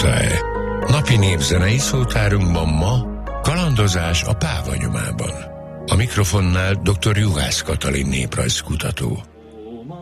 Hallotta-e? Napi népzenei szótárunkban ma kalandozás a Páva nyomában. A mikrofonnál dr. Juhász Katalin néprajzkutató.